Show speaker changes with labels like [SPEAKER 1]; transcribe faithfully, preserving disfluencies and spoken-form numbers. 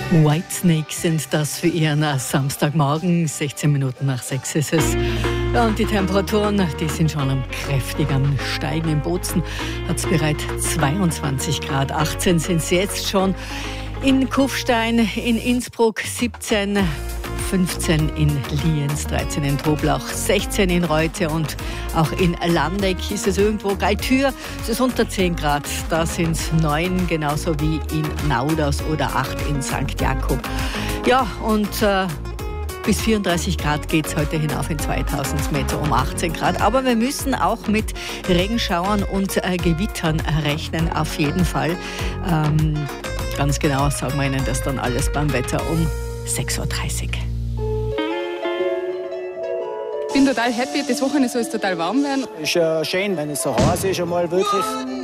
[SPEAKER 1] Whitesnake sind das für Ihren Samstagmorgen. sechzehn Minuten nach sechs ist es. Ja, und die Temperaturen, die sind schon am kräftig am Steigen. In Bozen hat es bereits zweiundzwanzig Grad. achtzehn sind es jetzt schon. In Kufstein, in Innsbruck siebzehn, fünfzehn in Lienz, dreizehn in Toblach, sechzehn in Reute und auch in Landeck ist es irgendwo. Galtür, es ist unter zehn Grad, da sind es neun, genauso wie in Nauders oder acht in Sankt Jakob. Ja, und äh, bis vierunddreißig Grad geht es heute hinauf in zweitausend Meter um achtzehn Grad. Aber wir müssen auch mit Regenschauern und äh, Gewittern rechnen, auf jeden Fall. Ähm, ganz genau sagen wir Ihnen das dann alles beim Wetter um sechs Uhr dreißig.
[SPEAKER 2] Ich bin total happy, das Wochenende soll es total warm werden.
[SPEAKER 3] Es ist ja schön, wenn es so heiß ist, einmal wirklich.